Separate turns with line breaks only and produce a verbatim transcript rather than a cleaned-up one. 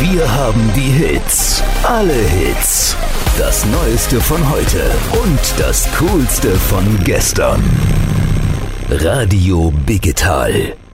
Wir haben die Hits, alle Hits, das Neueste von heute und das Coolste von gestern. Radio Digital.